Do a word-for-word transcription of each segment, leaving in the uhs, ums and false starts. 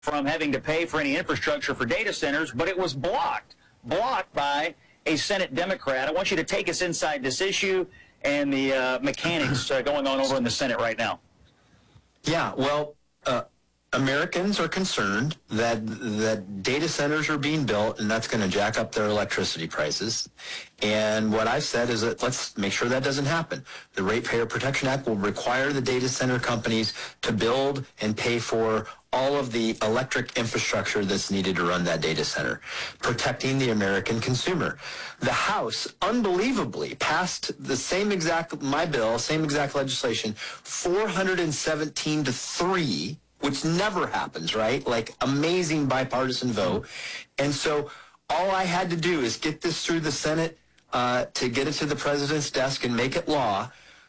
from having to pay for any infrastructure for data centers, but it was blocked, blocked by a Senate Democrat. I want you to take us inside this issue and the uh, mechanics uh, going on over in the Senate right now. Yeah, well, uh, Americans are concerned that that data centers are being built, and that's going to jack up their electricity prices. And what I've said is that let's make sure that doesn't happen. The Ratepayer Protection Act will require the data center companies to build and pay for all of the electric infrastructure that's needed to run that data center, protecting the American consumer. The House, unbelievably, passed the same exact, my bill, same exact legislation, four hundred seventeen to three, which never happens, right? Like, amazing bipartisan vote. And so all I had to do is get this through the Senate uh, to get it to the president's desk and make it law.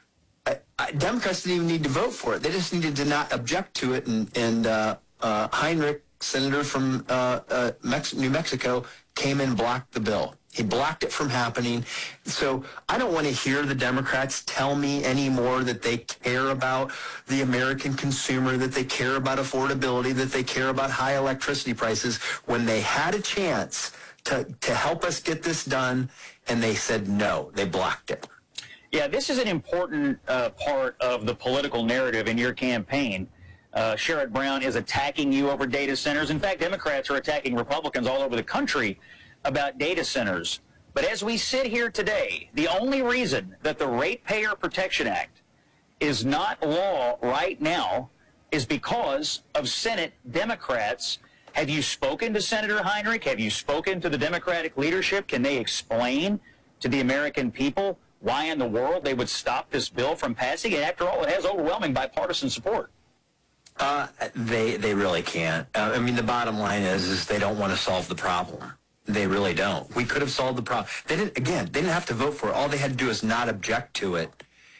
I, I, Democrats didn't even need to vote for it. They just needed to not object to it. And, and uh, uh, Heinrich, senator from uh, uh, Mex- New Mexico, came and blocked the bill. He blocked it from happening. So I don't want to hear the Democrats tell me anymore that they care about the American consumer, that they care about affordability, that they care about high electricity prices, when they had a chance to, to help us get this done, and they said no. They blocked it. Yeah, this is an important uh, part of the political narrative in your campaign. Uh, Sherrod Brown is attacking you over data centers. In fact, Democrats are attacking Republicans all over the country about data centers. But as we sit here today, the only reason that the Ratepayer Protection Act is not law right now is because of Senate Democrats. Have you spoken to Senator Heinrich? Have you spoken to the Democratic leadership? Can they explain to the American people why in the world they would stop this bill from passing? And after all, it has overwhelming bipartisan support. Uh, they they really can't. Uh, I mean, the bottom line is, is they don't want to solve the problem. They really don't. We could have solved the problem. They didn't. Again, they didn't have to vote for it. All they had to do is not object to it,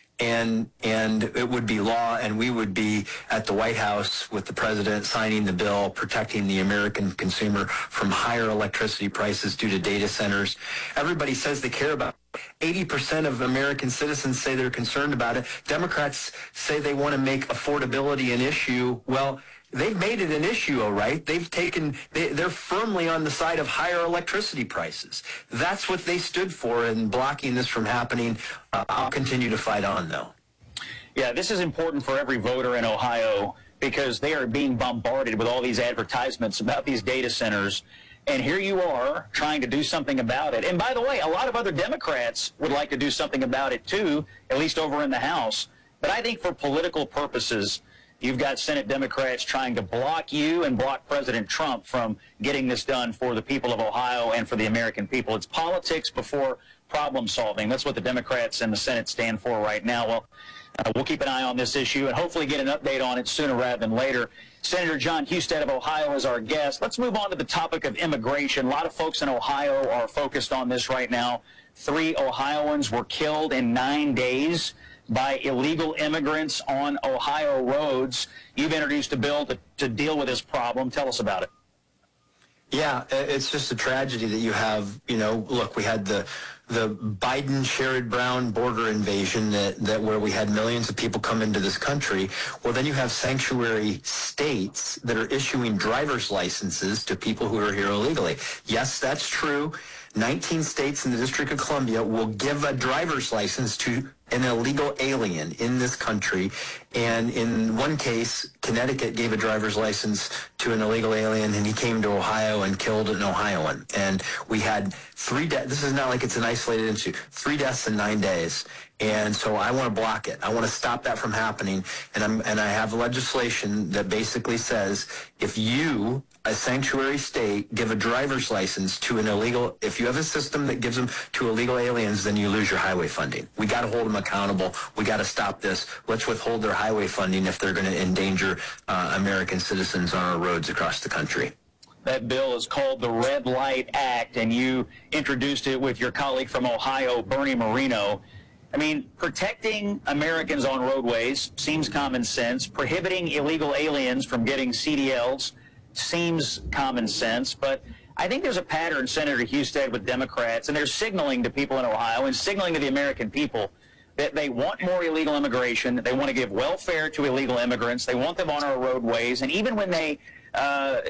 and and it would be law, and we would be at the White House with the president signing the bill protecting the American consumer from higher electricity prices due to data centers. Everybody says they care about it. eighty percent of American citizens say they're concerned about it. Democrats say they want to make affordability an issue. Well, they've made it an issue, all right. They've taken, they, they're firmly on the side of higher electricity prices. That's what they stood for in blocking this from happening. Uh, I'll continue to fight on, though. Yeah, this is important for every voter in Ohio because they are being bombarded with all these advertisements about these data centers. And here you are trying to do something about it. And by the way, a lot of other Democrats would like to do something about it too, at least over in the House. But I think for political purposes, you've got Senate Democrats trying to block you and block President Trump from getting this done for the people of Ohio and for the American people. It's politics before problem solving. That's what the Democrats and the Senate stand for right now. Well, uh, we'll keep an eye on this issue and hopefully get an update on it sooner rather than later. Senator Jon Husted of Ohio is our guest. Let's move on to the topic of immigration. A lot of folks in Ohio are focused on this right now. Three Ohioans were killed in nine days by illegal immigrants on Ohio roads. You've introduced a bill to, to deal with this problem. Tell us about it. Yeah, it's just a tragedy that you have, you know, look, we had the the Biden-Sherrod Brown border invasion that, that where we had millions of people come into this country. Well, then you have sanctuary states that are issuing driver's licenses to people who are here illegally. Yes, that's true. nineteen states in the District of Columbia will give a driver's license to an illegal alien in this country. And in one case, Connecticut gave a driver's license to an illegal alien, and he came to Ohio and killed an Ohioan. And we had three deaths. This is not like it's an isolated issue. Three deaths in nine days. And so I want to block it. I want to stop that from happening. And I'm and I have legislation that basically says if you, a sanctuary state, give a driver's license to an illegal, if you have a system that gives them to illegal aliens, then you lose your highway funding. We got to hold them accountable. We got to stop this. Let's withhold their highway funding if they're going to endanger uh, American citizens on our roads across the country. That bill is called the Red Light Act, and you introduced it with your colleague from Ohio, Bernie Moreno. I mean, protecting Americans on roadways seems common sense. Prohibiting illegal aliens from getting C D Ls seems common sense. But I think there's a pattern, Senator Husted, with Democrats, and they're signaling to people in Ohio and signaling to the American people that they want more illegal immigration. They want to give welfare to illegal immigrants. They want them on our roadways. And even when they uh,